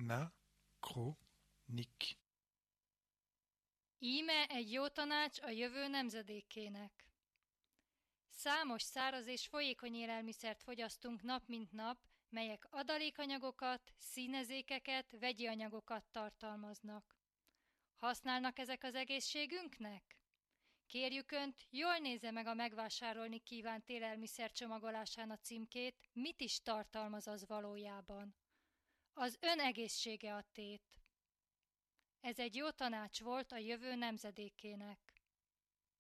Anachronik. Íme egy jó tanács a jövő nemzedékének. Számos száraz és folyékony élelmiszert fogyasztunk nap mint nap, melyek adalékanyagokat, színezékeket, vegyi anyagokat tartalmaznak. Használnak ezek az egészségünknek? Kérjük Önt, jól nézze meg a megvásárolni kívánt élelmiszer csomagolásán a címkét, mit is tartalmaz az valójában. Az Ön egészsége a tét. Ez egy jó tanács volt a jövő nemzedékének.